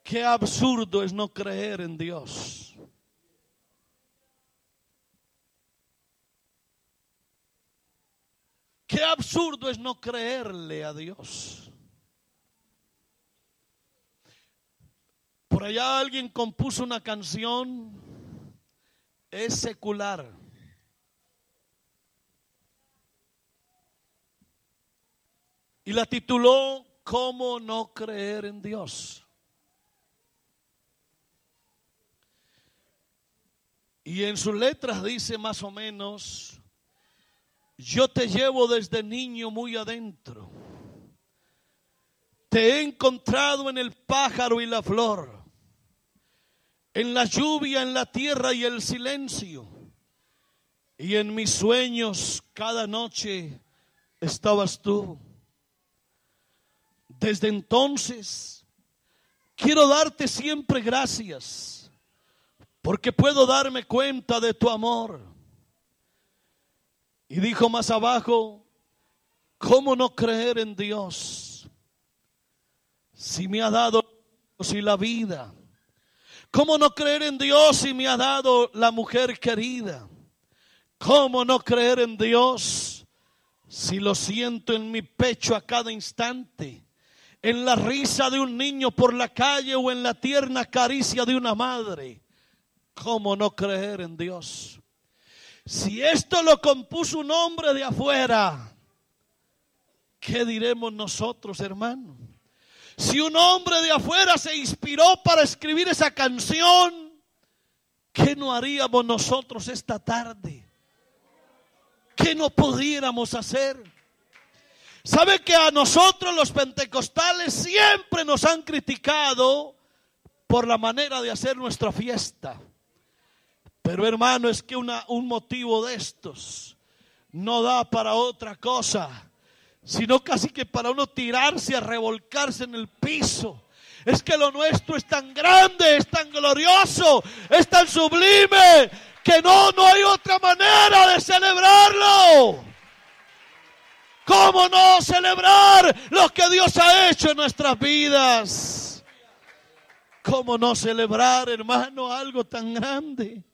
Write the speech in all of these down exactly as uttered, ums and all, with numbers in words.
Qué absurdo es no creer en Dios. Qué absurdo es no creerle a Dios. Por allá alguien compuso una canción, es secular. Y la tituló ¿Cómo no creer en Dios? Y en sus letras dice más o menos: yo te llevo desde niño muy adentro. Te he encontrado en el pájaro y la flor, en la lluvia, en la tierra y el silencio. Y en mis sueños cada noche estabas tú. Desde entonces quiero darte siempre gracias, porque puedo darme cuenta de tu amor. Y dijo más abajo: ¿cómo no creer en Dios si me ha dado si la vida? ¿Cómo no creer en Dios si me ha dado la mujer querida? ¿Cómo no creer en Dios si lo siento en mi pecho a cada instante? En la risa de un niño por la calle o en la tierna caricia de una madre. ¿Cómo no creer en Dios? Si esto lo compuso un hombre de afuera, ¿qué diremos nosotros, hermano? Si un hombre de afuera se inspiró para escribir esa canción, ¿qué no haríamos nosotros esta tarde? ¿Qué no pudiéramos hacer? ¿Sabe que a nosotros los pentecostales siempre nos han criticado por la manera de hacer nuestra fiesta? Pero hermano, es que una, un motivo de estos no da para otra cosa, sino casi que para uno tirarse a revolcarse en el piso. Es que lo nuestro es tan grande, es tan glorioso, es tan sublime, que no, no hay otra manera de celebrarlo. ¿Cómo no celebrar lo que Dios ha hecho en nuestras vidas? ¿Cómo no celebrar, hermano, algo tan grande?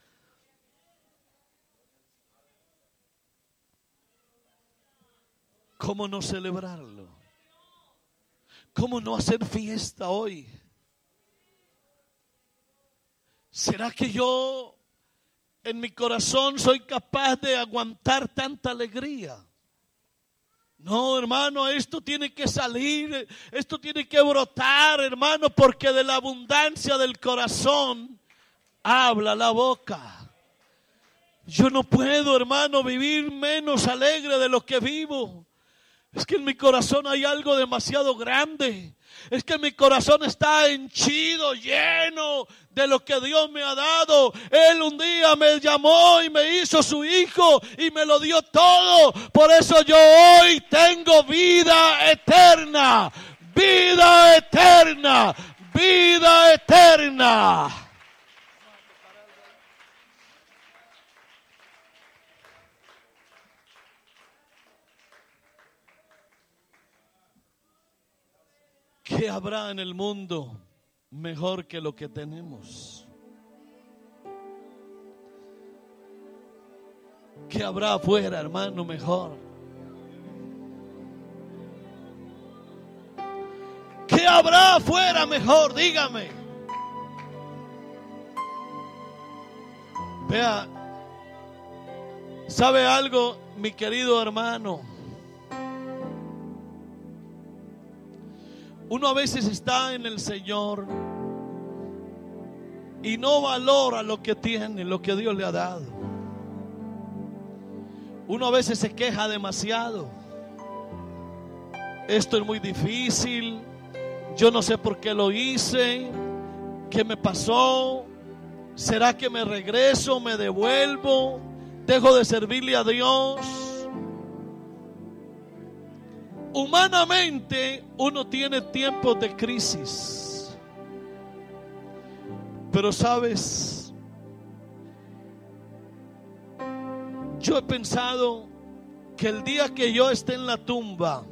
¿Cómo no celebrarlo? ¿Cómo no hacer fiesta hoy? ¿Será que yo en mi corazón soy capaz de aguantar tanta alegría? No, hermano, esto tiene que salir, esto tiene que brotar, hermano, porque de la abundancia del corazón habla la boca. Yo no puedo, hermano, vivir menos alegre de lo que vivo. Es que en mi corazón hay algo demasiado grande. Es que mi corazón está henchido, lleno de lo que Dios me ha dado. Él un día me llamó y me hizo su hijo y me lo dio todo. Por eso yo hoy tengo vida eterna, vida eterna, vida eterna. ¿Qué habrá en el mundo mejor que lo que tenemos? ¿Qué habrá afuera, hermano, mejor? ¿Qué habrá afuera mejor? Dígame. Vea, ¿sabe algo, mi querido hermano? Uno a veces está en el Señor y no valora lo que tiene, lo que Dios le ha dado. Uno a veces se queja demasiado. Esto es muy difícil. Yo no sé por qué lo hice. ¿Qué me pasó? ¿Será que me regreso, me devuelvo? ¿Dejo de servirle a Dios? Humanamente uno tiene tiempos de crisis, pero sabes, yo he pensado que el día que yo esté en la tumba,